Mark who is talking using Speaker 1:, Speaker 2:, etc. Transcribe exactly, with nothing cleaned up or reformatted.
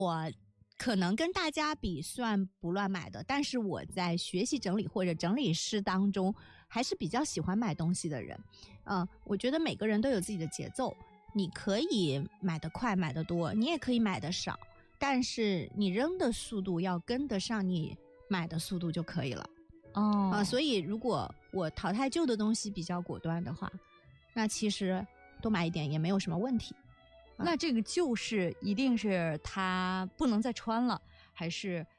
Speaker 1: 可能跟大家比算不乱买的，但是我在学习整理或者整理师当中还是比较喜欢买东西的人。嗯、呃，我觉得每个人都有自己的节奏，你可以买得快买得多，你也可以买得少，但是你扔的速度要跟得上你买的速度就可以了。
Speaker 2: 哦，
Speaker 1: 啊，所以如果我淘汰旧的东西比较果断的话，那其实多买一点也没有什么问题。
Speaker 2: 那这个旧是一定是它不能再穿了，还是